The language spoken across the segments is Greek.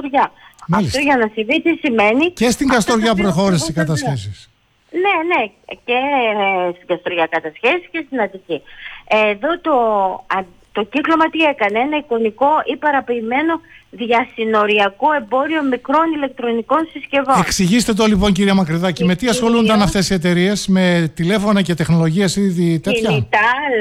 Καστοριά. Μάλιστα. Αυτό για να συμβεί τι σημαίνει? Και στην Καστοριά προχώρησε οι κατασχέσεις. Ναι, και στην Καστοριά κατασχέσεις και στην Αττική. Εδώ το κύκλωμα τι έκανε? Ένα εικονικό ή παραποιημένο διασυνοριακό εμπόριο μικρών ηλεκτρονικών συσκευών. Εξηγήστε το λοιπόν, κυρία Μακρυδάκη, με τι ασχολούνταν αυτές οι εταιρείες, με τηλέφωνα και τεχνολογίες ήδη τέτοια? Κινητά,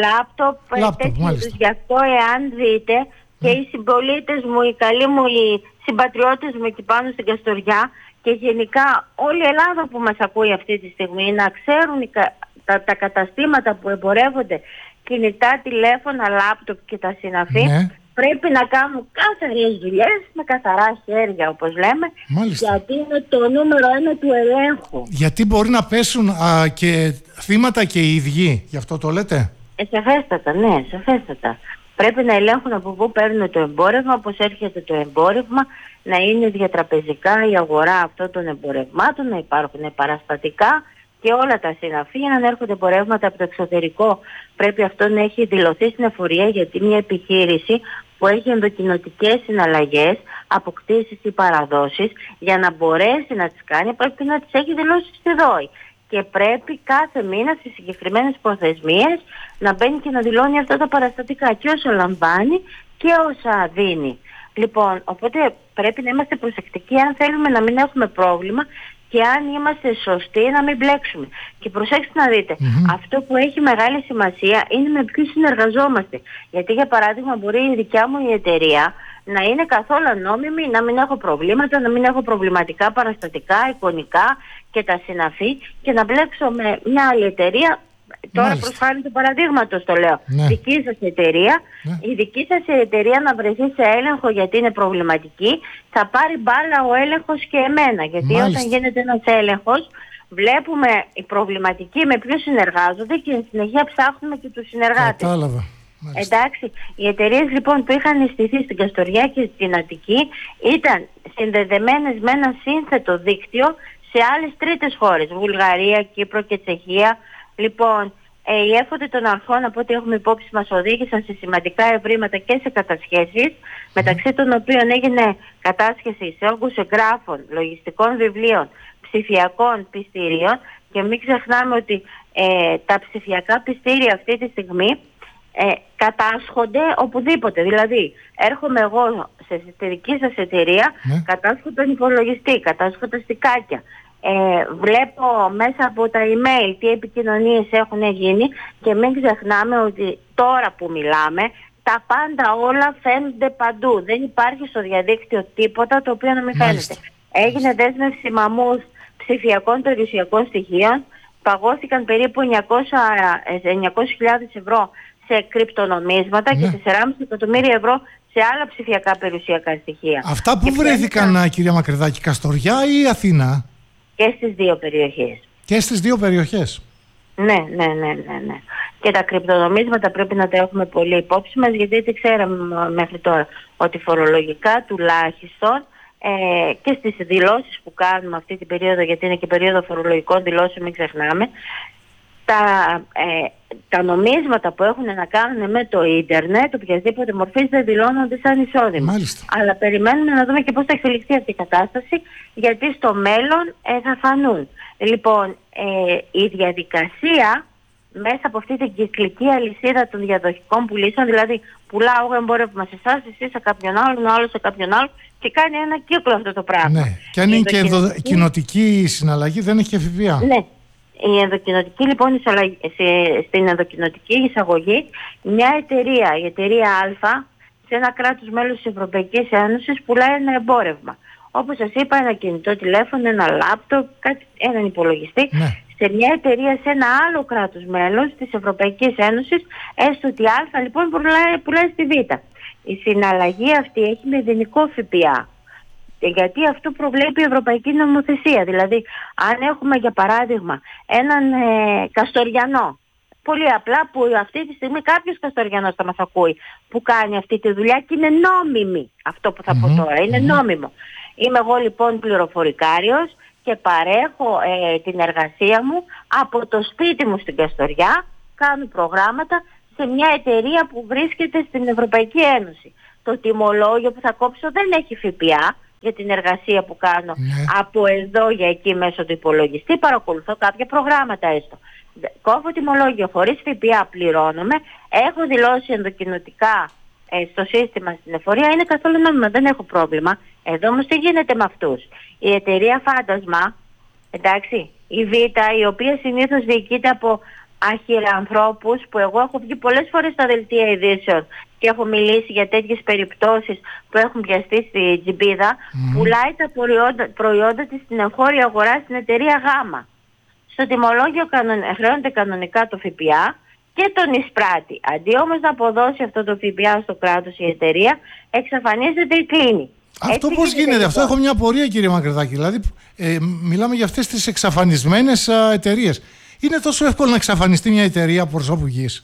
λάπτοπ, τέτοιους. Γι' αυτό εάν δείτε και οι συμπολίτες μου, οι καλοί μου, οι συμπατριώτες μου εκεί πάνω στην Καστοριά και γενικά όλη η Ελλάδα που μας ακούει αυτή τη στιγμή, να ξέρουν τα καταστήματα που εμπορεύονται κινητά, τηλέφωνα, λάπτοπ και τα συναφή, πρέπει να κάνουν καθαρές δουλειές με καθαρά χέρια, όπως λέμε. Μάλιστα. Γιατί είναι το νούμερο 1 του ελέγχου. Γιατί μπορεί να πέσουν και θύματα και οι ίδιοι, γι' αυτό το λέτε? Σαφέστατα, ναι, σαφέστατα. Πρέπει να ελέγχουν από πού παίρνουν το εμπόρευμα, πώς έρχεται το εμπόρευμα, να είναι διατραπεζικά η αγορά αυτών των εμπορευμάτων, να υπάρχουν παραστατικά και όλα τα συναφή. Για να έρχονται εμπορεύματα από το εξωτερικό, πρέπει αυτό να έχει δηλωθεί στην εφορία, γιατί μια επιχείρηση που έχει ενδοκοινοτικές συναλλαγές, αποκτήσεις ή παραδόσεις, για να μπορέσει να τις κάνει πρέπει να τις έχει δηλώσει στη ΔΟΗ. Και πρέπει κάθε μήνα στις συγκεκριμένες προθεσμίες να μπαίνει και να δηλώνει αυτά τα παραστατικά, και όσα λαμβάνει και όσα δίνει. Λοιπόν, οπότε πρέπει να είμαστε προσεκτικοί αν θέλουμε να μην έχουμε πρόβλημα και αν είμαστε σωστοί να μην μπλέξουμε. Και προσέξτε να δείτε, αυτό που έχει μεγάλη σημασία είναι με ποιους συνεργαζόμαστε. Γιατί για παράδειγμα μπορεί η δικιά μου η εταιρεία να είναι καθόλου νόμιμη, να μην έχω προβλήματα, να μην έχω προβληματικά παραστατικά, εικονικά και τα συναφή, και να μπλέξω με μια άλλη εταιρεία. Τώρα προς χάρη του παραδείγματος το λέω. Δική σας εταιρεία, η δική σας εταιρεία να βρεθεί σε έλεγχο γιατί είναι προβληματική, θα πάρει μπάλα ο έλεγχος και εμένα. Γιατί όταν γίνεται ένας έλεγχος, βλέπουμε οι προβληματικοί με ποιους συνεργάζονται και στην συνεχεία ψάχνουμε και τους συνεργάτες. Κατάλαβα. Εντάξει, οι εταιρείες λοιπόν που είχαν στηθεί στην Καστοριά και στην Αττική ήταν συνδεδεμένες με ένα σύνθετο δίκτυο σε άλλες τρίτες χώρες, Βουλγαρία, Κύπρο και Τσεχία. Λοιπόν, οι έφοδοι των αρχών, από ό,τι έχουμε υπόψη μας, οδήγησαν σε σημαντικά ευρήματα και σε κατασχέσεις, μεταξύ των οποίων έγινε κατάσχεση σε όγκους εγγράφων, λογιστικών βιβλίων, ψηφιακών πιστήριων, και μην ξεχνάμε ότι τα ψηφιακά πιστήρια αυτή τη στιγμή κατάσχονται οπουδήποτε. Δηλαδή, έρχομαι εγώ στη δική σας εταιρεία, κατάσχω τον υπολογιστή, κατάσχω τα στικάκια. Βλέπω μέσα από τα email τι επικοινωνίες έχουν γίνει, και μην ξεχνάμε ότι τώρα που μιλάμε τα πάντα όλα φαίνονται παντού. Δεν υπάρχει στο διαδίκτυο τίποτα το οποίο να μην φαίνεται. Έγινε δέσμευση μαμμούς ψηφιακών περιουσιακών στοιχείων, παγώθηκαν περίπου 900.000 ευρώ σε κρυπτονομίσματα και 4,5 εκατομμύρια ευρώ σε άλλα ψηφιακά περιουσιακά στοιχεία. Αυτά που βρέθηκαν, κυρία Μακρυδάκη, Καστοριά ή Αθήνα? Και στις δύο περιοχές. Και στις δύο περιοχές. Ναι. Και τα κρυπτονομίσματα πρέπει να τα έχουμε πολύ υπόψη μας, γιατί δεν ξέραμε μέχρι τώρα ότι φορολογικά τουλάχιστον και στις δηλώσεις που κάνουμε αυτή την περίοδο, γιατί είναι και περίοδο φορολογικών δηλώσεων, μην ξεχνάμε, τα νομίσματα που έχουν να κάνουν με το ίντερνετ, οποιασδήποτε μορφής, δεν δηλώνονται σαν εισόδημα. Αλλά περιμένουμε να δούμε και πώς θα εξελιχθεί αυτή η κατάσταση, γιατί στο μέλλον θα φανούν. Λοιπόν, η διαδικασία μέσα από αυτή την κυκλική αλυσίδα των διαδοχικών πουλήσεων, δηλαδή πουλάω εγώ εμπόρευμα σε εσάς, εσύ σε κάποιον άλλον, ο άλλος σε κάποιον άλλον, και κάνει ένα κύκλο αυτό το πράγμα. Ναι, και αν είναι και ενδοκοινοτική συναλλαγή δεν έχει και ΦΠΑ. Ναι. Η ενδοκοινοτική λοιπόν στην ενδοκοινοτική εισαγωγή, μια εταιρεία, η εταιρεία Α, σε ένα κράτος μέλος της Ευρωπαϊκής Ένωσης πουλάει ένα εμπόρευμα. Όπως σας είπα, ένα κινητό τηλέφωνο, ένα λάπτοπ, έναν υπολογιστή. Σε μια εταιρεία σε ένα άλλο κράτος μέλος της Ευρωπαϊκής Ένωσης, έστω ότι Α λοιπόν πουλάει στη Β. Η συναλλαγή αυτή έχει μηδενικό ΦΠΑ. Γιατί αυτό προβλέπει η Ευρωπαϊκή Νομοθεσία. Δηλαδή, αν έχουμε για παράδειγμα έναν Καστοριανό, πολύ απλά, που αυτή τη στιγμή κάποιος Καστοριανός θα μας ακούει, που κάνει αυτή τη δουλειά και είναι νόμιμη, αυτό που θα πω τώρα, είναι νόμιμο. Είμαι εγώ λοιπόν πληροφορικάριος και παρέχω την εργασία μου από το σπίτι μου στην Καστοριά, κάνω προγράμματα σε μια εταιρεία που βρίσκεται στην Ευρωπαϊκή Ένωση. Το τιμολόγιο που θα κόψω δεν έχει ΦΠΑ, για την εργασία που κάνω από εδώ για εκεί μέσω του υπολογιστή, παρακολουθώ κάποια προγράμματα έστω. Κόβω τιμολόγιο χωρίς ΦΠΑ, πληρώνομαι, έχω δηλώσει ενδοκοινοτικά στο σύστημα στην εφορία, είναι καθόλου νόμιμα, δεν έχω πρόβλημα. Εδώ όμως τι γίνεται με αυτούς? Η εταιρεία Φάντασμα, εντάξει, η Β, η οποία συνήθως διοικείται από αχυρανθρώπους, που εγώ έχω βγει πολλές φορές στα δελτία ειδήσεων και έχω μιλήσει για τέτοιες περιπτώσεις που έχουν πιαστεί στη Τζιμπίδα, πουλάει τα προϊόντα της στην εγχώρια αγορά στην εταιρεία Γ. Στο τιμολόγιο χρεώνεται κανονικά το ΦΠΑ και τον εισπράττει. Αντί όμως να αποδώσει αυτό το ΦΠΑ στο κράτος η εταιρεία, εξαφανίζεται ή κλείνει. Αυτό πώς γίνεται? Αυτό έχω μια απορία, κύριε Μακρυδάκη. Δηλαδή, μιλάμε για αυτές τις εξαφανισμένες εταιρείες. Είναι τόσο εύκολο να εξαφανιστεί μια εταιρεία προσώπου γης?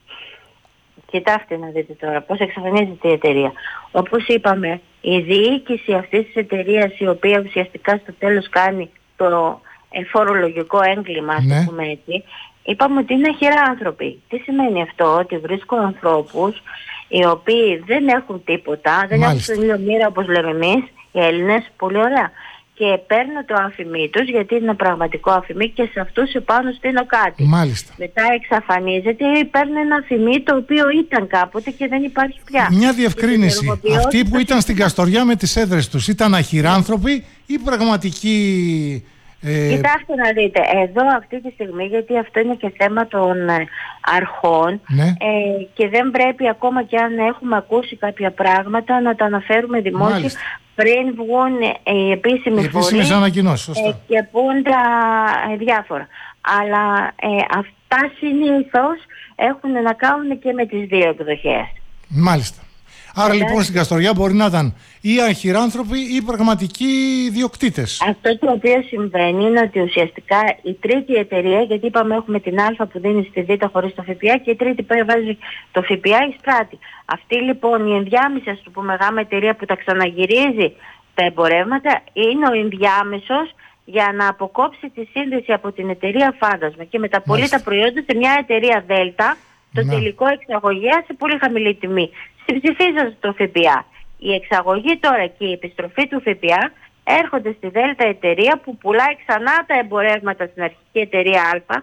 Κοιτάξτε να δείτε τώρα πώς εξαφανίζεται η εταιρεία. Όπως είπαμε, η διοίκηση αυτής της εταιρείας, η οποία ουσιαστικά στο τέλος κάνει το φορολογικό έγκλημα, ας το πούμε έτσι, είπαμε ότι είναι αχυράνθρωποι. Τι σημαίνει αυτό? Ότι βρίσκω ανθρώπους οι οποίοι δεν έχουν τίποτα, δεν έχουν την ίδια μοίρα όπως λέμε εμείς οι Έλληνες, πολύ ωραία. Και παίρνω το αφημί τους, γιατί είναι πραγματικό αφημί, και σε αυτούς επάνω στείλω κάτι. Μάλιστα. Μετά εξαφανίζεται ή παίρνω ένα αφημί το οποίο ήταν κάποτε και δεν υπάρχει πια. Μια διευκρίνηση. Αυτοί που ήταν στην Καστοριά με τις έδρες τους ήταν αχυράνθρωποι ή πραγματικοί? Κοιτάξτε να δείτε, εδώ αυτή τη στιγμή, γιατί αυτό είναι και θέμα των αρχών, και δεν πρέπει ακόμα και αν έχουμε ακούσει κάποια πράγματα να τα αναφέρουμε δημόσια πριν βγουν οι επίσημοι φορείς και πούν τα διάφορα. Αλλά αυτά συνήθως έχουν να κάνουν και με τις δύο εκδοχές. Μάλιστα. Άρα λοιπόν στην Καστοριά μπορεί να ήταν ή αχυράνθρωποι ή πραγματικοί ιδιοκτήτες. Αυτό το οποίο συμβαίνει είναι ότι ουσιαστικά η τρίτη εταιρεία, γιατί είπαμε έχουμε την Α που δίνει στη Β χωρίς το ΦΠΑ και η τρίτη που βάζει το ΦΠΑ εισπράττει. Αυτή λοιπόν η ενδιάμεση, ας το πούμε, γάμα εταιρεία που τα ξαναγυρίζει τα εμπορεύματα, είναι ο ενδιάμεσος για να αποκόψει τη σύνδεση από την εταιρεία Φάντασμα και μεταπολεί τα προϊόντα σε μια εταιρεία Δέλτα, το τελικό εξαγωγέα, σε πολύ χαμηλή τιμή. Συμψηφίζοντας το ΦΠΑ. Η εξαγωγή τώρα και η επιστροφή του ΦΠΑ έρχονται στη Δέλτα εταιρεία που πουλάει ξανά τα εμπορεύματα στην αρχική εταιρεία Α,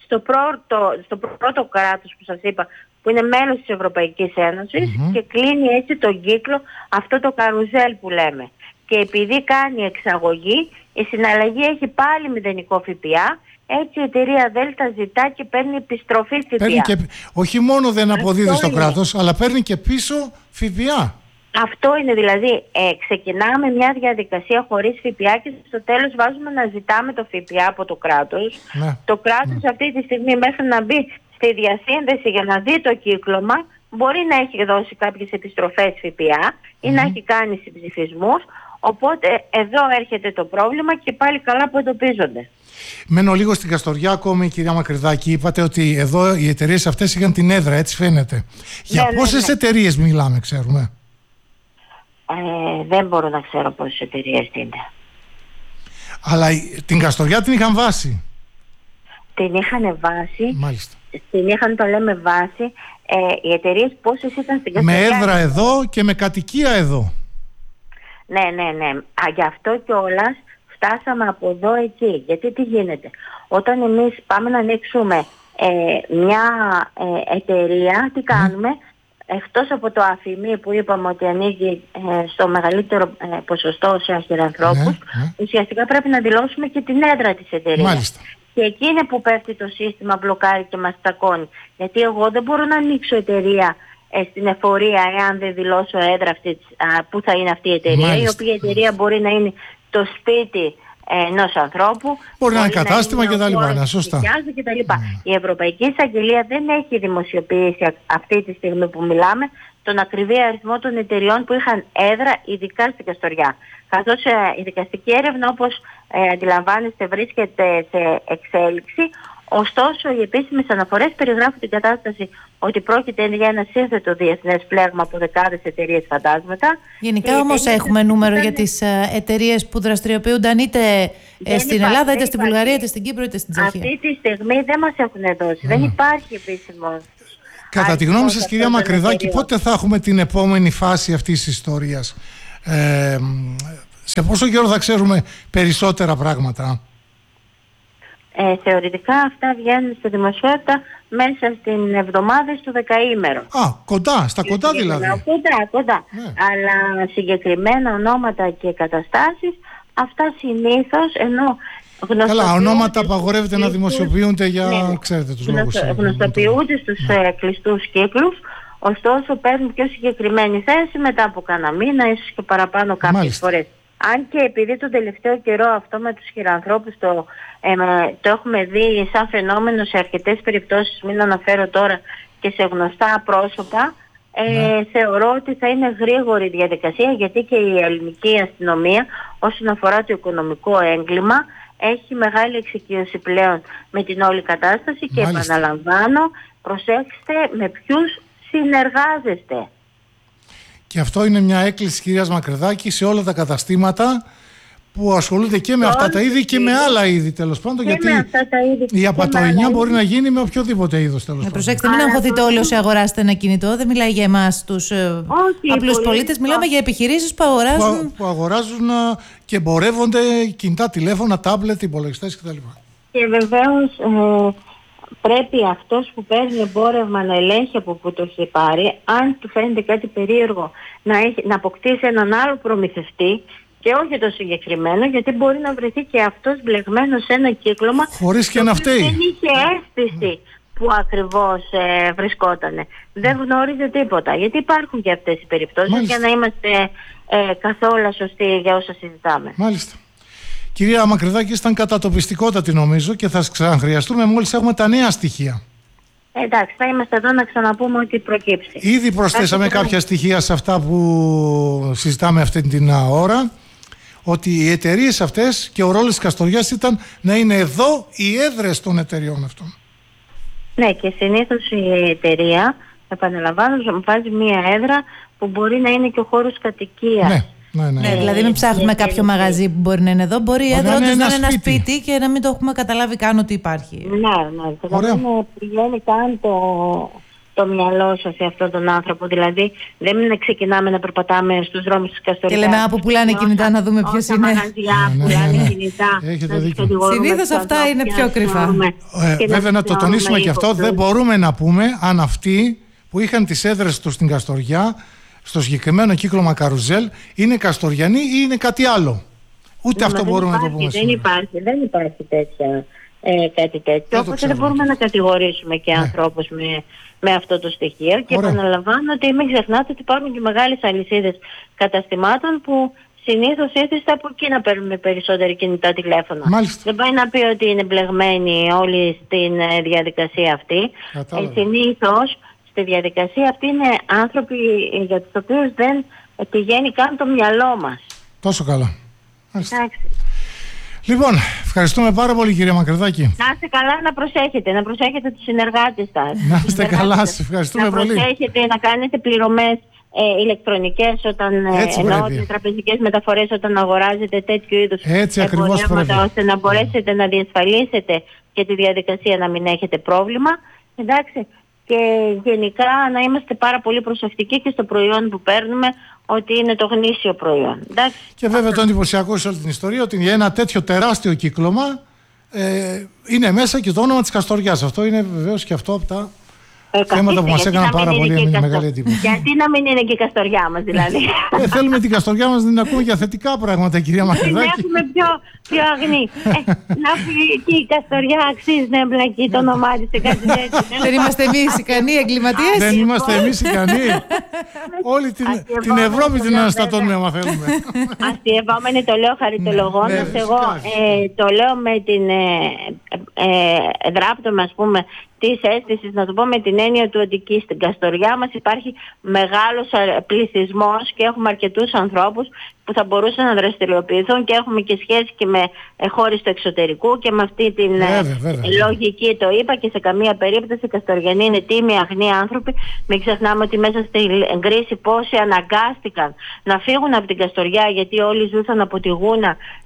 στο πρώτο κράτος που σας είπα, που είναι μέλος της Ευρωπαϊκής Ένωσης, και κλείνει έτσι τον κύκλο, αυτό το καρουζέλ που λέμε. Και επειδή κάνει εξαγωγή, η συναλλαγή έχει πάλι μηδενικό ΦΠΑ. Έτσι η εταιρεία Δέλτα ζητά και παίρνει επιστροφή ΦΠΑ. Όχι μόνο δεν αποδίδει στο κράτος, αλλά παίρνει και πίσω ΦΠΑ. Αυτό είναι, δηλαδή ξεκινάμε μια διαδικασία χωρίς ΦΠΑ και στο τέλος βάζουμε να ζητάμε το ΦΠΑ από το κράτος. Το κράτος αυτή τη στιγμή μέχρι να μπει στη διασύνδεση για να δει το κύκλωμα μπορεί να έχει δώσει κάποιες επιστροφές ΦΠΑ ή να έχει κάνει συμψηφισμούς. Οπότε εδώ έρχεται το πρόβλημα και πάλι καλά που εντοπίζονται. Μένω λίγο στην Καστοριά ακόμη, κυρία Μακρυδάκη. Είπατε ότι εδώ οι εταιρείες αυτές είχαν την έδρα, έτσι φαίνεται. Για πόσες εταιρείες μιλάμε, ξέρουμε? Δεν μπορώ να ξέρω πόσες εταιρείες είναι. Αλλά την Καστοριά την είχαν βάσει? Την είχαν βάσει. Μάλιστα. Την είχαν, το λέμε, βάσει. Οι εταιρείες πόσες ήταν στην Καστοριά? Με έδρα εδώ και με κατοικία εδώ. Ναι. Γι' αυτό κιόλας φτάσαμε από εδώ εκεί. Γιατί τι γίνεται? Όταν εμείς πάμε να ανοίξουμε μια εταιρεία, τι κάνουμε? Εκτός από το αφημί που είπαμε ότι ανοίγει στο μεγαλύτερο ποσοστό σε αχυρανθρώπους, ουσιαστικά πρέπει να δηλώσουμε και την έδρα της εταιρείας. Μάλιστα. Και εκεί είναι που πέφτει το σύστημα, μπλοκάρει και μας τακώνει. Γιατί εγώ δεν μπορώ να ανοίξω εταιρεία στην εφορία εάν δεν δηλώσω έδρα που θα είναι αυτή η εταιρεία. Μάλιστα. Η οποία εταιρεία μπορεί να είναι το σπίτι ενός ανθρώπου, μπορεί να είναι κατάστημα κτλ. Σωστά. Η Ευρωπαϊκή Εισαγγελία δεν έχει δημοσιοποιήσει αυτή τη στιγμή που μιλάμε τον ακριβή αριθμό των εταιριών που είχαν έδρα ειδικά στην Καστοριά. Καθώς η δικαστική έρευνα, όπως αντιλαμβάνεστε, βρίσκεται σε εξέλιξη. Ωστόσο, οι επίσημες αναφορές περιγράφουν την κατάσταση ότι πρόκειται για ένα σύνθετο διεθνές πλέγμα από δεκάδες εταιρείες φαντάσματα. Γενικά όμως έχουμε νούμερο για τις εταιρείες που δραστηριοποιούνταν είτε στην Ελλάδα, είτε στην Βουλγαρία, είτε στην Κύπρο, είτε στην Τσεχία? Αυτή τη στιγμή δεν μας έχουν δώσει. Δεν υπάρχει επίσημο. Κατά τη γνώμη σας, κυρία Μακρυδάκη, πότε θα έχουμε την επόμενη φάση αυτής της ιστορίας? Σε πόσο καιρό θα ξέρουμε περισσότερα πράγματα? Θεωρητικά αυτά βγαίνουν στη δημοσιότητα μέσα στην εβδομάδα στο δεκαήμερο. Κοντά, στα κοντά δηλαδή. Κοντά. Ναι. Αλλά συγκεκριμένα ονόματα και καταστάσεις, αυτά συνήθως, ενώ καλά, ονόματα απαγορεύεται να δημοσιοποιούνται για, ξέρετε, τους λόγους. Γνωστοποιούνται στους κλειστούς κύκλους, ωστόσο παίρνουν πιο συγκεκριμένη θέση μετά από κανένα μήνα, ίσως και παραπάνω κάποιες φορές. Αν και επειδή τον τελευταίο καιρό αυτό με τους χειρανθρώπους το έχουμε δει σαν φαινόμενο σε αρκετές περιπτώσεις, μην αναφέρω τώρα και σε γνωστά πρόσωπα, θεωρώ ότι θα είναι γρήγορη διαδικασία, γιατί και η ελληνική αστυνομία όσον αφορά το οικονομικό έγκλημα έχει μεγάλη εξοικείωση πλέον με την όλη κατάσταση και επαναλαμβάνω, προσέξτε με ποιους συνεργάζεστε. Και αυτό είναι μια έκκληση, κυρίας Μακρυδάκη, σε όλα τα καταστήματα που ασχολούνται και με αυτά τα είδη και με άλλα είδη, τέλος πάντων, γιατί η απατοενιά μπορεί να γίνει με οποιοδήποτε είδος, τέλος πάντων. Προσέξτε, μην αγχωθείτε όλοι όσοι αγοράσετε ένα κινητό. Δεν μιλάει για εμάς τους απλούς πολίτες, μιλάμε για επιχειρήσεις που αγοράζουν. Που αγοράζουν και εμπορεύονται κινητά τηλέφωνα, τάμπλετ, υπολογιστές κτλ. Και βεβαίως πρέπει αυτός που παίρνει εμπόρευμα να ελέγχει από που το έχει πάρει. Αν του φαίνεται κάτι περίεργο, να αποκτήσει έναν άλλο προμηθευτή και όχι το συγκεκριμένο, γιατί μπορεί να βρεθεί και αυτός μπλεγμένος σε ένα κύκλωμα χωρίς και να φταίει. Δεν είχε αίσθηση που ακριβώς βρισκότανε. Δεν γνώριζε τίποτα. Γιατί υπάρχουν και αυτές οι περιπτώσεις, για να είμαστε καθόλου σωστοί για όσα συζητάμε. Μάλιστα. Κυρία Μακρυδάκη, ήταν κατατοπιστικότατη νομίζω και θα σας ξαναχρειαστούμε μόλις έχουμε τα νέα στοιχεία. Εντάξει, θα είμαστε εδώ να ξαναπούμε ό,τι προκύψει. Ήδη προσθέσαμε κάποια στοιχεία σε αυτά που συζητάμε αυτή την ώρα, ότι οι εταιρείες αυτές και ο ρόλος της Καστοριάς ήταν να είναι εδώ οι έδρες των εταιρεών αυτών. Ναι, και συνήθως η εταιρεία, επαναλαμβάνω, βάζει μία έδρα που μπορεί να είναι και ο χώρος κατοικίας. Ναι, δηλαδή μην ψάχνουμε κάποιο μαγαζί που μπορεί να είναι εδώ. Μπορεί η έδρα να είναι ένα σπίτι και να μην το έχουμε καταλάβει καν ότι υπάρχει. Ναι. Δεν πηγαίνει καν το μυαλό σας σε αυτόν τον άνθρωπο. Δηλαδή δεν ξεκινάμε να περπατάμε στους δρόμους της Καστοριάς. Και λέμε που πουλάνε κινητά να δούμε ποιος είναι. Πουλάνε κινητά. Συνήθως αυτά είναι πιο κρυφά. Βέβαια να το τονίσουμε και αυτό. Δεν μπορούμε να πούμε αν αυτοί που είχαν τις έδρες τους στην Καστοριά, στο συγκεκριμένο κύκλωμα Καρουζέλ, είναι Καστοριανοί ή είναι κάτι άλλο. Ούτε αυτό μπορούμε να το πούμε σήμερα. Δεν υπάρχει κάτι τέτοιο. Όπως δεν μπορούμε να κατηγορήσουμε και ανθρώπους με αυτό το στοιχείο. Και επαναλαμβάνω ότι μην ξεχνάτε ότι υπάρχουν και μεγάλες αλυσίδες καταστημάτων που συνήθως ήρθατε από εκεί να παίρνουμε περισσότεροι κινητά τηλέφωνα. Δεν πάει να πει ότι είναι μπλεγμένοι όλοι στην διαδικασία αυτή. Συνήθως στη διαδικασία αυτή είναι άνθρωποι για τους οποίους δεν πηγαίνει καν το μυαλό μας. Τόσο καλά. Λοιπόν, ευχαριστούμε πάρα πολύ, κυρία Μακρυδάκη. Να είστε καλά, να προσέχετε τους συνεργάτες σας. Να είστε καλά, σας ευχαριστούμε πολύ. Να προσέχετε να κάνετε πληρωμές ηλεκτρονικές ενώ τραπεζικές μεταφορές όταν αγοράζετε τέτοιου είδους εμπορεύματα, ώστε να μπορέσετε να διασφαλίσετε και τη διαδικασία να μην έχετε πρόβλημα. Εντάξει. Και γενικά να είμαστε πάρα πολύ προσεκτικοί και στο προϊόν που παίρνουμε, ότι είναι το γνήσιο προϊόν. Εντάξει. Και βέβαια το εντυπωσιακό σε όλη την ιστορία, ότι για ένα τέτοιο τεράστιο κύκλωμα είναι μέσα και το όνομα της Καστοριάς. Αυτό είναι βεβαίως και αυτό από τα θέματα που μας έκαναν πάρα πολύ μεγάλη εντύπωση. Γιατί να μην είναι και η Καστοριά μας δηλαδή. Θέλουμε την Καστοριά μας να την ακούμε για θετικά πράγματα, κυρία Μακρυδάκη. Την έχουμε πιο αγνή. Να πει και η Καστοριά αξίζει να εμπλακεί το όνομά της σε κάτι τέτοιο. Δεν είμαστε εμείς ικανοί εγκληματίες. Δεν είμαστε εμείς ικανοί. Όλη την Ευρώπη την αναστατώνουμε άμα θέλουμε. Αστειευόμενοι, το λέω χαριτολογώντας. Εγώ το λέω με την δράπτωμα, ας πούμε, της αίσθησης, να το πω με την έννοια του ότι εκεί στην Καστοριά μας υπάρχει μεγάλος πληθυσμός και έχουμε αρκετούς ανθρώπους που θα μπορούσαν να δραστηριοποιηθούν και έχουμε και σχέση και με χώρες του εξωτερικού και με αυτή την λογική το είπα, και σε καμία περίπτωση οι Καστοριανοί είναι τίμοι, αγνοί άνθρωποι. Μην ξεχνάμε ότι μέσα στην κρίση πόσοι αναγκάστηκαν να φύγουν από την Καστοριά γιατί όλοι ζούσαν από τη Γούνα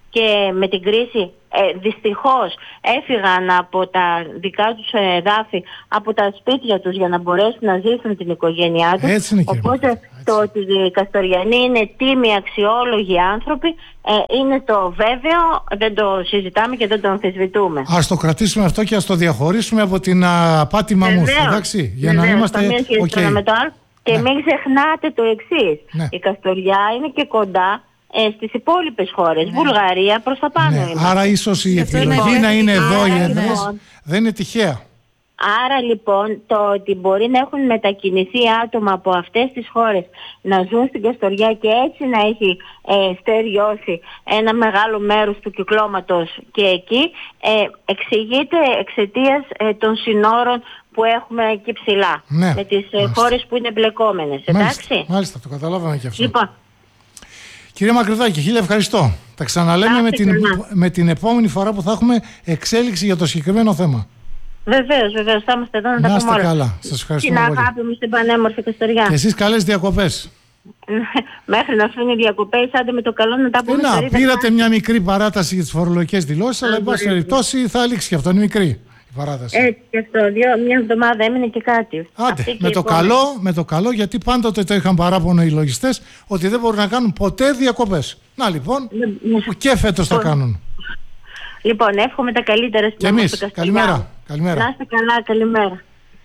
και με την κρίση δυστυχώς έφυγαν από τα δικά τους εδάφη, από τα σπίτια τους για να μπορέσουν να ζήσουν την οικογένειά τους. Οπότε το ότι οι Καστοριανοί είναι τίμοι, αξιόλογοι άνθρωποι είναι το βέβαιο, δεν το συζητάμε και δεν το αμφισβητούμε. Ας το κρατήσουμε αυτό και ας το διαχωρίσουμε από την απάτη μαμούθ, εντάξει, για να είμαστε okay. Με το άλλο. Και μην ξεχνάτε το εξής, η Καστοριά είναι και κοντά στις υπόλοιπες χώρες, Βουλγαρία προς τα πάνω. Άρα ίσως η επιλογή να είναι εδώ οι έδρες δεν είναι τυχαία. Άρα λοιπόν το ότι μπορεί να έχουν μετακινηθεί άτομα από αυτές τις χώρες να ζουν στην Καστοριά και έτσι να έχει στεριώσει ένα μεγάλο μέρος του κυκλώματος και εκεί εξηγείται εξαιτίας των συνόρων που έχουμε εκεί ψηλά, με τις χώρες που είναι μπλεκόμενες. Εντάξει? Μάλιστα, το καταλάβαμε και αυτό. Λοιπόν. Κυρία Μακρυδάκη, χίλια ευχαριστώ. Τα ξαναλέμε με την επόμενη φορά που θα έχουμε εξέλιξη για το συγκεκριμένο θέμα. Βεβαίως, θα είμαστε εδώ να τα πούμε όλα. Καλά. Σας ευχαριστούμε πολύ. Την αγάπη μου στην πανέμορφη Καστοριά. Και εσείς καλές διακοπές. Μέχρι να φύγουν οι διακοπές, άντε με το καλό να τα πούμε. Πήρατε μια μικρή παράταση για τις φορολογικές δηλώσεις, αλλά εν πάση περιπτώσει θα λήξει και αυτό, είναι μικρή η παράταση. Έτσι και αυτό, μια εβδομάδα έμεινε και κάτι. Άντε, με το καλό, γιατί πάντοτε το είχαν παράπονο οι λογιστές ότι δεν μπορούν να κάνουν ποτέ διακοπές. Να λοιπόν, που και φέτος θα κάνουν. Λοιπόν, εύχομαι τα καλύτερα στην και εμείς. Καλημέρα. Να είστε καλά, καλημέρα.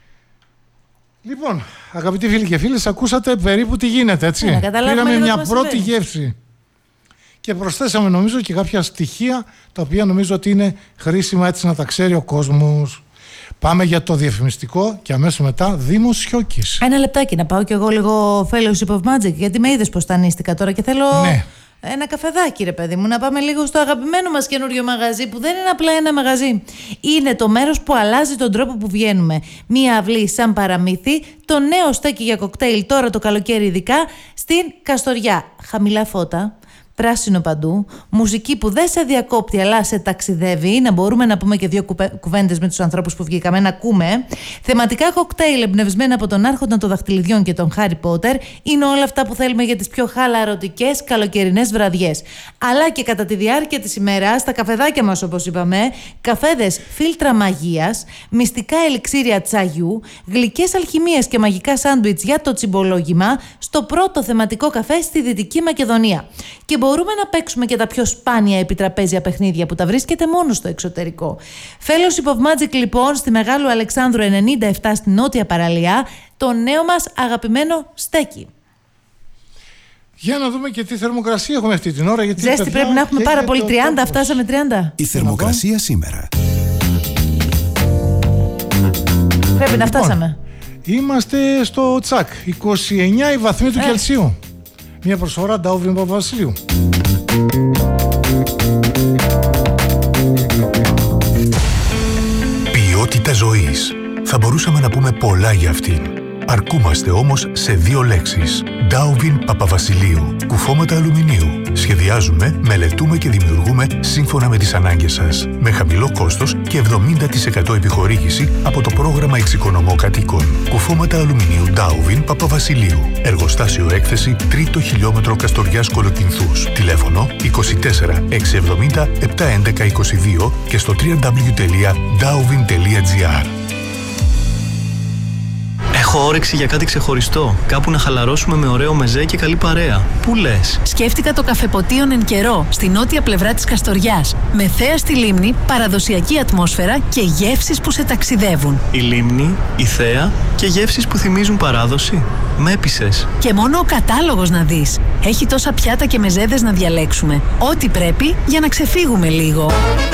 Λοιπόν, αγαπητοί φίλοι και φίλες, ακούσατε περίπου τι γίνεται, έτσι. Πήραμε μια πρώτη γεύση. Και προσθέσαμε νομίζω και κάποια στοιχεία τα οποία νομίζω ότι είναι χρήσιμα έτσι να τα ξέρει ο κόσμος. Πάμε για το διαφημιστικό και αμέσως μετά Δημοσιόκης. Ένα λεπτάκι να πάω κι εγώ λίγο Fellowship of Magic, γιατί με είδες πως τανίστηκα τώρα και θέλω ένα καφεδάκι, ρε παιδί μου, να πάμε λίγο στο αγαπημένο μας καινούριο μαγαζί, που δεν είναι απλά ένα μαγαζί. Είναι το μέρος που αλλάζει τον τρόπο που βγαίνουμε. Μία αυλή σαν παραμύθι, το νέο στέκι για κοκτέιλ τώρα το καλοκαίρι ειδικά, στην Καστοριά. Χαμηλά φώτα, πράσινο παντού, μουσική που δεν σε διακόπτει αλλά σε ταξιδεύει, να μπορούμε να πούμε και δύο κουβέντες με τους ανθρώπους που βγήκαμε να ακούμε. Θεματικά κοκτέιλ εμπνευσμένα από τον Άρχοντα των Δαχτυλιδιών και τον Χάρι Πότερ, είναι όλα αυτά που θέλουμε για τις πιο χαλαρωτικές καλοκαιρινές βραδιές. Αλλά και κατά τη διάρκεια της ημέρας, στα καφεδάκια μας όπως είπαμε, καφέδες φίλτρα μαγείας, μυστικά ελιξίρια τσαγιού, γλυκές αλχημίες και μαγικά σάντουιτς για το τσιμπολόγημα, στο πρώτο θεματικό καφέ στη Δυτική Μακεδονία. Και μπορούμε να παίξουμε και τα πιο σπάνια επιτραπέζια παιχνίδια που τα βρίσκεται μόνο στο εξωτερικό. Fellowship of Magic λοιπόν στη Μεγάλου Αλεξάνδρου 97 στη Νότια Παραλία, το νέο μας αγαπημένο στέκι. Για να δούμε και τι θερμοκρασία έχουμε αυτή την ώρα. Γιατί ζέστη πρέπει να έχουμε πάρα πολύ, 30, φτάσαμε 30. Η θερμοκρασία σήμερα. Πρέπει να φτάσαμε. Είμαστε στο τσακ, 29 η βαθμοί του Κελσίου. Μια προσφορά Ντάουβιν Παπαβασιλείου. Ποιότητα ζωής. Θα μπορούσαμε να πούμε πολλά για αυτήν. Αρκούμαστε όμως σε δύο λέξεις. Ντάουβιν Παπαβασιλείου. Κουφώματα αλουμινίου. Σχεδιάζουμε, μελετούμε και δημιουργούμε σύμφωνα με τις ανάγκες σας. Με χαμηλό κόστος και 70% επιχορήγηση από το πρόγραμμα Εξοικονομώ Κατοίκων. Κουφώματα αλουμινίου Ντάουβιν Παπαβασιλείου. Εργοστάσιο έκθεση 3ο χιλιόμετρο Καστοριάς Κολοκυνθούς. Τηλέφωνο 24 670 711 22 και στο www.dauvin.gr. Έχω όρεξη για κάτι ξεχωριστό. Κάπου να χαλαρώσουμε με ωραίο μεζέ και καλή παρέα. Πού λες? Σκέφτηκα το Καφεποτίον εν καιρό, στη νότια πλευρά της Καστοριάς. Με θέα στη λίμνη, παραδοσιακή ατμόσφαιρα και γεύσεις που σε ταξιδεύουν. Η λίμνη, η θέα και γεύσεις που θυμίζουν παράδοση. Με έπεισες. Και μόνο ο κατάλογος να δεις. Έχει τόσα πιάτα και μεζέδες να διαλέξουμε. Ό,τι πρέπει για να ξεφύγουμε λίγο.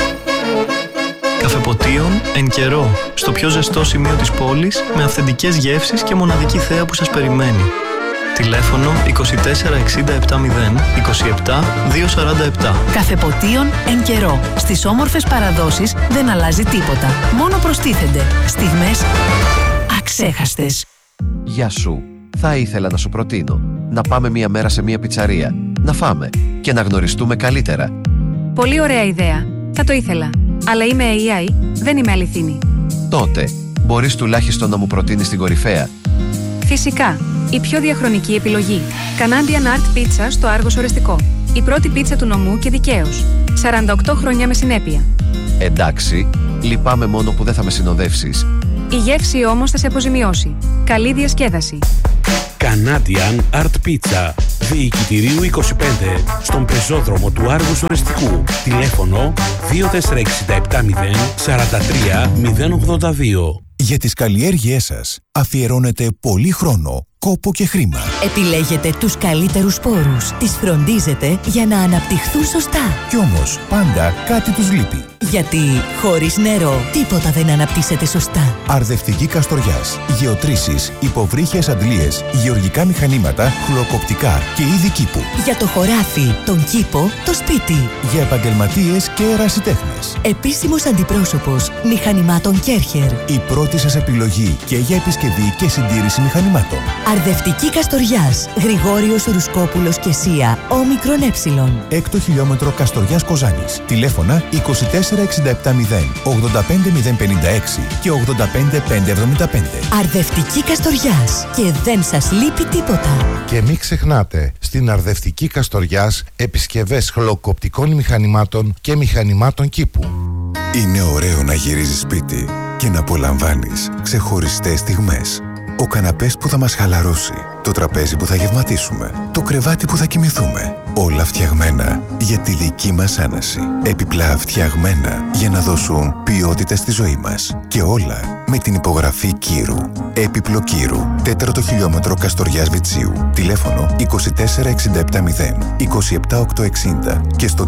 Καφεποτίον εν καιρό, στο πιο ζεστό σημείο της πόλης, με αυθεντικές γεύσεις και μοναδική θέα που σας περιμένει. Τηλέφωνο 24 60 70 27 247. Καφεποτίον εν καιρό. Στις όμορφες παραδόσεις δεν αλλάζει τίποτα. Μόνο προστίθενται στιγμές αξέχαστες. Γεια σου. Θα ήθελα να σου προτείνω να πάμε μία μέρα σε μία πιτσαρία, να φάμε και να γνωριστούμε καλύτερα. Πολύ ωραία ιδέα. Θα το ήθελα. Αλλά είμαι AI, δεν είμαι αληθινή. Τότε, μπορείς τουλάχιστον να μου προτείνεις την κορυφαία. Φυσικά. Η πιο διαχρονική επιλογή. Canadian Art Pizza στο Άργος Ορεστικό. Η πρώτη πίτσα του νομού και δικαίως. 48 χρόνια με συνέπεια. Εντάξει, λυπάμαι μόνο που δεν θα με συνοδεύσεις. Η γεύση όμως θα σε αποζημιώσει. Καλή διασκέδαση. Canadian Art Pizza. Διοικητηρίου 25. Στον πεζόδρομο του Άργους Οριστικού. Τηλέφωνο 24670 43 082. Για τις καλλιέργειές σας αφιερώνετε πολύ χρόνο, κόπο και χρήμα. Επιλέγετε τους καλύτερους σπόρους. Τις φροντίζετε για να αναπτυχθούν σωστά. Κι όμως πάντα κάτι τους λείπει. Γιατί χωρίς νερό τίποτα δεν αναπτύσσεται σωστά. Αρδευτική Καστοριάς. Γεωτρήσεις, υποβρύχιες αντλίες, γεωργικά μηχανήματα, χλωκοπτικά και είδη κήπου. Για το χωράφι, τον κήπο, το σπίτι. Για επαγγελματίες και ερασιτέχνες. Επίσημος αντιπρόσωπος μηχανημάτων Κέρχερ. Η πρώτη σας επιλογή και για επισκευή και συντήρηση μηχανημάτων. Αρδευτική Καστοριάς. Γρηγόριος Ρουσκόπουλος και Σία. Όμικρον Ε. Έκτο χιλιόμετρο Καστοριάς Κοζάνης. Τηλέφωνα 24670 85056 και 85575. Αρδευτική Καστοριάς. Και δεν σας λείπει τίποτα. Και μην ξεχνάτε, στην Αρδευτική Καστοριάς επισκευές χλωκοπτικών μηχανημάτων και μηχανημάτων κήπου. Είναι ωραίο να γυρίζεις σπίτι και να απολαμβάνεις ξεχωριστές στιγμές. Ο καναπές που θα μας χαλαρώσει, το τραπέζι που θα γευματίσουμε, το κρεβάτι που θα κοιμηθούμε. Όλα φτιαγμένα για τη δική μας άναση. Επιπλά φτιαγμένα για να δώσουν ποιότητα στη ζωή μας. Και όλα με την υπογραφή Κύρου. Έπιπλο Κύρου. 4ο χιλιόμετρο Καστοριάς Βιτσίου. Τηλέφωνο 24670 27860 και στο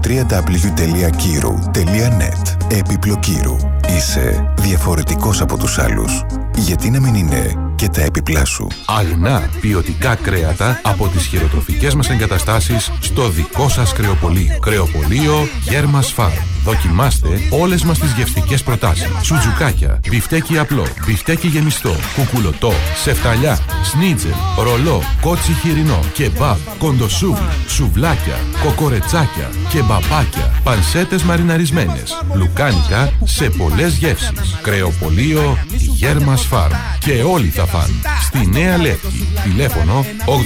www.kiru.net. Έπιπλο Κύρου. Είσαι διαφορετικός από τους άλλους. Γιατί να μην είναι και τα έπιπλά σου. Αγνά ποιοτικά κρέατα από τις χειροτροφικές μας εγκαταστάσεις στο δικό σας κρεοπωλείο. Κρεοπωλείο Γέρμας Φαρμ. Δοκιμάστε όλες μας τις γευστικές προτάσεις. Σουτζουκάκια, μπιφτέκι απλό, μπιφτέκι γεμιστό, κουκουλωτό, σεφταλιά, σνίτζελ, ρολό, κότσι χοιρινό, κεμπάμπ, κοντοσούβλι, σουβλάκια, κοκορετσάκια, κεμπαπάκια, πανσέτες μαριναρισμένες, λουκάνικα σε πολλές γεύσεις. Κρεοπωλείο Γέρμας Φαρμ. Και όλοι θα φαν. Στη Νέα Λεύκη. Τηλέφωνο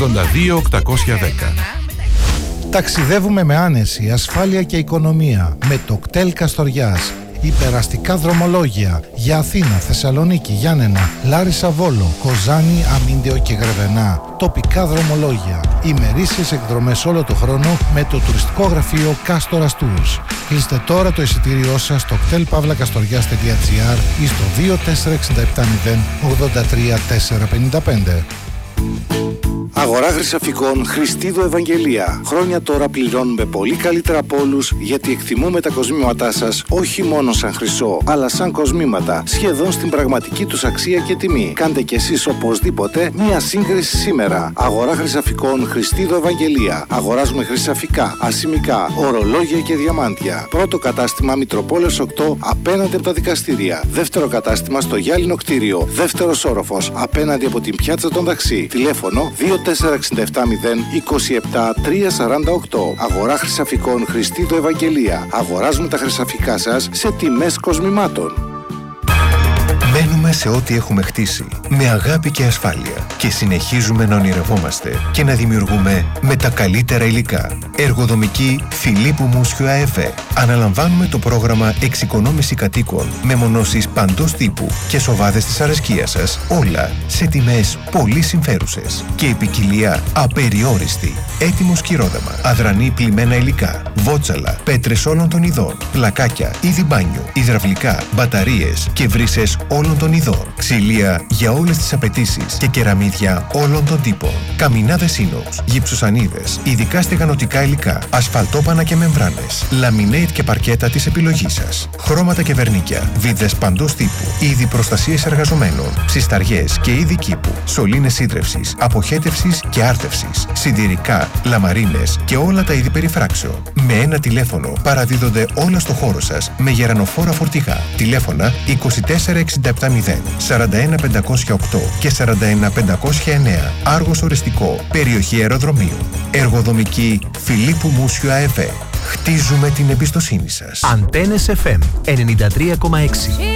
82810. Ταξιδεύουμε με άνεση, ασφάλεια και οικονομία με το κτέλ Καστοριάς. Υπεραστικά δρομολόγια για Αθήνα, Θεσσαλονίκη, Γιάννενα, Λάρισα, Βόλο, Κοζάνη, Αμίντεο και Γρεβενά. Τοπικά δρομολόγια. Ημερήσιες εκδρομές όλο το χρόνο με το τουριστικό γραφείο Κάστορας Tours. Κλείστε τώρα το εισιτήριό σας στο ktelpavlakastorias.gr ή στο 24670 83455. Αγορά Χρυσαφικών Χριστίδου Ευαγγελία. Χρόνια τώρα πληρώνουμε πολύ καλύτερα από όλους, γιατί εκτιμούμε τα κοσμήματά σας όχι μόνο σαν χρυσό, αλλά σαν κοσμήματα, σχεδόν στην πραγματική τους αξία και τιμή. Κάντε κι εσείς οπωσδήποτε μία σύγκριση σήμερα. Αγορά Χρυσαφικών Χριστίδου Ευαγγελία. Αγοράζουμε χρυσαφικά, ασημικά, ορολόγια και διαμάντια. Πρώτο κατάστημα Μητροπόλεως 8 απέναντι από τα δικαστήρια. Δεύτερο κατάστημα στο Γυάλινο κτίριο. Δεύτερος όροφος απέναντι από την πιάτσα των Δαξί. Τηλέφωνο 24670 27 348. Αγορά Χρυσαφικών Χριστίδου Ευαγγελία. Αγοράζουμε τα χρυσαφικά σας σε τιμές κοσμημάτων. Μένουμε σε ό,τι έχουμε χτίσει, με αγάπη και ασφάλεια, και συνεχίζουμε να ονειρευόμαστε και να δημιουργούμε με τα καλύτερα υλικά. Εργοδομική Φιλίππου Μούσιου ΑΕΒ. Αναλαμβάνουμε το πρόγραμμα εξοικονόμηση κατοίκων με μονώσεις παντός τύπου και σοβάδες της αρεσκίας σας, όλα σε τιμές πολύ συμφέρουσες και ποικιλία απεριόριστη. Έτοιμο σκυρόδεμα, αδρανή πλημμένα υλικά, βότσαλα, πέτρες όλων των ειδών, πλακάκια, είδη μπάνιου, υδραυλικά, μπαταρίες και βρύσες όλων των ειδών, ξυλία για όλες τις απαιτήσεις και κεραμίδια όλων των τύπων, καμινάδες ίνοξ, γυψοσανίδες, ειδικά στεγανοτικά υλικά, ασφαλτόπανα και μεμβράνες, λαμινέιτ και παρκέτα της επιλογής σας, χρώματα και βερνίκια, βίδες παντός τύπου, είδη προστασίες εργαζομένων, ψισταριές και είδη κήπου, σωλήνες σύντρευσης, αποχέτευσης και άρτευσης, συντηρικά, λαμαρίνες και όλα τα είδη περιφράξεων. Με ένα τηλέφωνο παραδίδονται όλα στο χώρο σας με γερανοφόρα φορτηγά. Τηλέφωνα 24670 41508 και 41509. Άργος Οριστικό, περιοχή αεροδρομίου. Εργοδομική Φιλίππου Μούσιου ΑΕΒ. Χτίζουμε την εμπιστοσύνη σας. Αντένες FM 93,6.